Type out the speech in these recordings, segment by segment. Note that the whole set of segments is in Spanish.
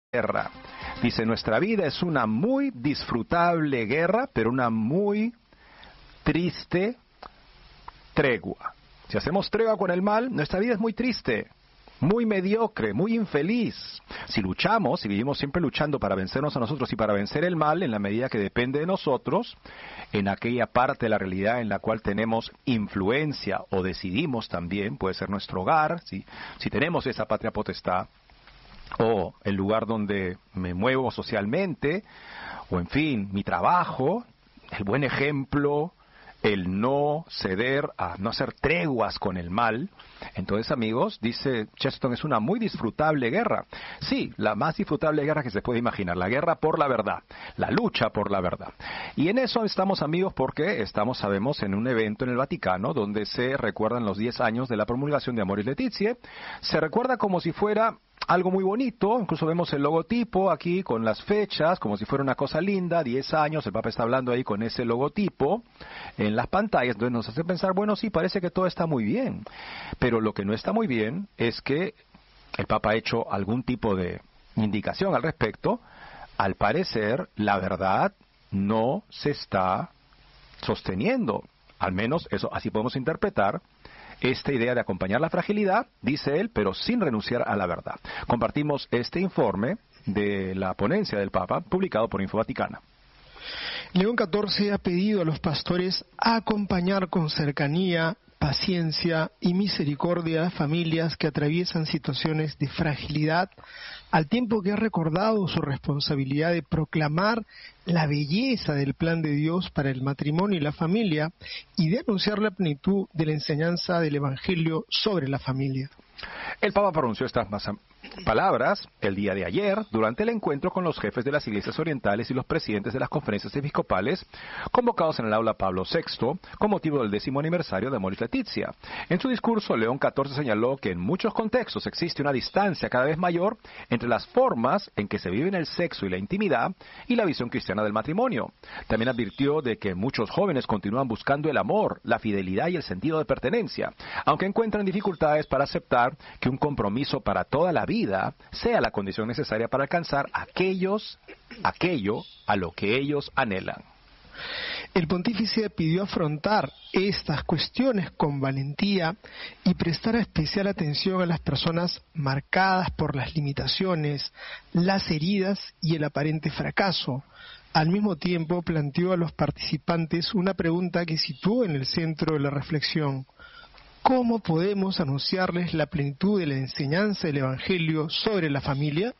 guerra. Dice, nuestra vida es una muy disfrutable guerra, pero una muy triste tregua. Si hacemos tregua con el mal, nuestra vida es muy triste, muy mediocre, muy infeliz. Si luchamos, si vivimos siempre luchando para vencernos a nosotros y para vencer el mal, en la medida que depende de nosotros, en aquella parte de la realidad en la cual tenemos influencia o decidimos también, puede ser nuestro hogar, si tenemos esa patria potestad, o el lugar donde me muevo socialmente, o en fin, mi trabajo, el buen ejemplo, el no ceder, a no hacer treguas con el mal. Entonces, amigos, dice Chesterton, es una muy disfrutable guerra. Sí, la más disfrutable guerra que se puede imaginar, la guerra por la verdad, la lucha por la verdad. Y en eso estamos, amigos, porque estamos, sabemos, en un evento en el Vaticano donde se recuerdan los 10 años de la promulgación de Amoris Laetitia. Se recuerda como si fuera algo muy bonito, incluso vemos el logotipo aquí con las fechas, como si fuera una cosa linda, 10 años, el Papa está hablando ahí con ese logotipo en las pantallas, entonces nos hace pensar, bueno, sí, parece que todo está muy bien, pero lo que no está muy bien es que el Papa ha hecho algún tipo de indicación al respecto. Al parecer, la verdad no se está sosteniendo, al menos eso así podemos interpretar esta idea de acompañar la fragilidad, dice él, pero sin renunciar a la verdad. Compartimos este informe de la ponencia del Papa, publicado por Info Vaticana. León XIV ha pedido a los pastores acompañar con cercanía, paciencia y misericordia a las familias que atraviesan situaciones de fragilidad, al tiempo que ha recordado su responsabilidad de proclamar la belleza del plan de Dios para el matrimonio y la familia y de anunciar la plenitud de la enseñanza del Evangelio sobre la familia. El Papa pronunció estas palabras el día de ayer durante el encuentro con los jefes de las iglesias orientales y los presidentes de las conferencias episcopales convocados en el aula Pablo VI con motivo del 10º aniversario de Amoris Laetitia. En su discurso, León XIV señaló que en muchos contextos existe una distancia cada vez mayor entre las formas en que se viven el sexo y la intimidad y la visión cristiana del matrimonio. También advirtió de que muchos jóvenes continúan buscando el amor, la fidelidad y el sentido de pertenencia, aunque encuentran dificultades para aceptar que un compromiso para toda la vida sea la condición necesaria para alcanzar aquello a lo que ellos anhelan. El pontífice pidió afrontar estas cuestiones con valentía y prestar especial atención a las personas marcadas por las limitaciones, las heridas y el aparente fracaso. Al mismo tiempo planteó a los participantes una pregunta que situó en el centro de la reflexión: ¿cómo podemos anunciarles la plenitud de la enseñanza del Evangelio sobre la familia?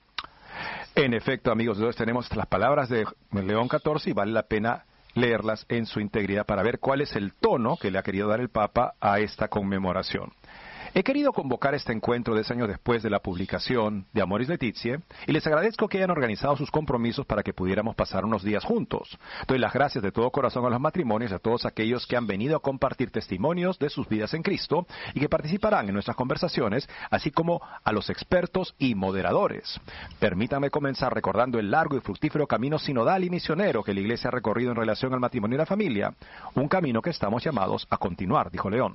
En efecto, amigos, entonces tenemos las palabras de León XIV y vale la pena leerlas en su integridad para ver cuál es el tono que le ha querido dar el Papa a esta conmemoración. He querido convocar este encuentro 10 años después de la publicación de Amoris Laetitia y les agradezco que hayan organizado sus compromisos para que pudiéramos pasar unos días juntos. Doy las gracias de todo corazón a los matrimonios y a todos aquellos que han venido a compartir testimonios de sus vidas en Cristo y que participarán en nuestras conversaciones, así como a los expertos y moderadores. Permítanme comenzar recordando el largo y fructífero camino sinodal y misionero que la Iglesia ha recorrido en relación al matrimonio y la familia, un camino que estamos llamados a continuar, dijo León.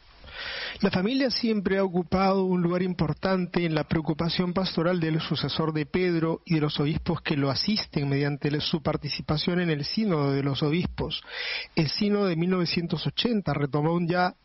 La familia siempre ha ocupado un lugar importante en la preocupación pastoral del sucesor de Pedro y de los obispos que lo asisten mediante su participación en el Sínodo de los Obispos. El Sínodo de 1980 retomó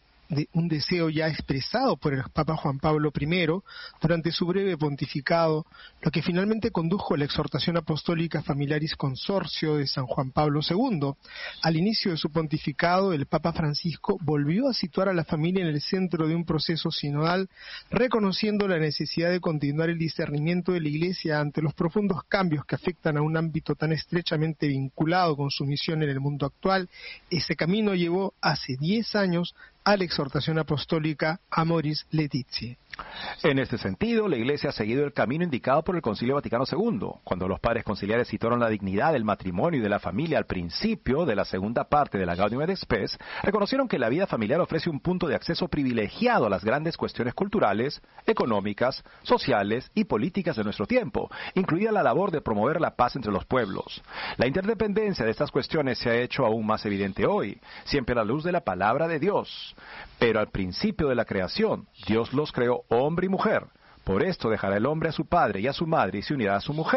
un deseo ya expresado por el Papa Juan Pablo I durante su breve pontificado, lo que finalmente condujo a la exhortación apostólica Familiaris Consortio de San Juan Pablo II. Al inicio de su pontificado, el Papa Francisco volvió a situar a la familia en el centro de un proceso sinodal, reconociendo la necesidad de continuar el discernimiento de la Iglesia ante los profundos cambios que afectan a un ámbito tan estrechamente vinculado con su misión en el mundo actual. Ese camino llevó hace 10 años a la exhortación apostólica Amoris Laetitia. En este sentido, la Iglesia ha seguido el camino indicado por el Concilio Vaticano II, cuando los padres conciliares situaron la dignidad del matrimonio y de la familia al principio de la segunda parte de la Gaudium et Spes, reconocieron que la vida familiar ofrece un punto de acceso privilegiado a las grandes cuestiones culturales, económicas, sociales y políticas de nuestro tiempo, incluida la labor de promover la paz entre los pueblos. La interdependencia de estas cuestiones se ha hecho aún más evidente hoy, siempre a la luz de la palabra de Dios. Pero al principio de la creación, Dios los creó hombre y mujer. Por esto dejará el hombre a su padre y a su madre y se unirá a su mujer.